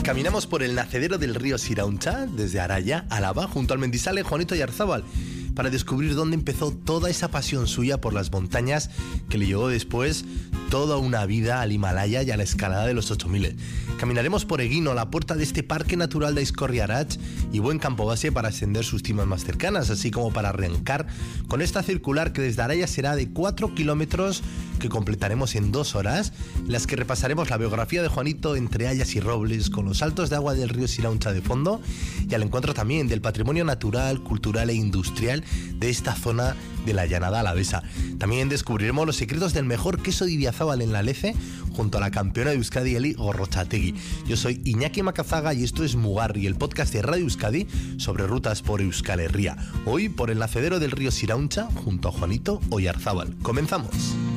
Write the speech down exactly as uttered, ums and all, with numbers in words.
Caminamos por el nacedero del río Sirauncha, desde Araya, Álava, junto al Mendizale Juanito Oyarzábal, para descubrir dónde empezó toda esa pasión suya por las montañas que le llevó después toda una vida al Himalaya y a la escalada de los ocho mil. Caminaremos por Eguino, la puerta de este Parque Natural de Aizkorri-Arats y Buen Campo Base para ascender sus cimas más cercanas, así como para arrancar con esta circular que desde Araya será de cuatro kilómetros que completaremos en dos horas, en las que repasaremos la biografía de Juanito entre hayas y robles, con los saltos de agua del río Sirauncha de fondo y al encuentro también del patrimonio natural, cultural e industrial de esta zona de la llanada alavesa. También descubriremos los secretos del mejor queso de Idiazábal en la Lece, junto a la campeona de Euskadi Eli Gorrotxategi. Yo soy Iñaki Macazaga y esto es Mugarri, el podcast de Radio Euskadi sobre rutas por Euskal Herria. Hoy por el nacedero del río Sirauncha junto a Juanito Oyarzábal. Comenzamos.